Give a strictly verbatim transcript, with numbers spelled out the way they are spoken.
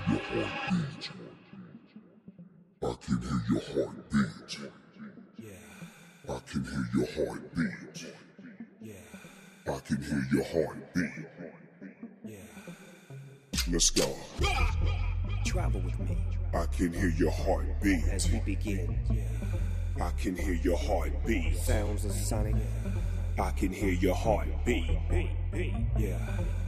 I can hear your heartbeat. I can hear your heartbeat. I can hear your heartbeat. Let's go. Travel with me I can hear your heartbeat. as we begin. I can hear your heartbeat. Sounds of sonic. I can hear your heartbeat. Yeah.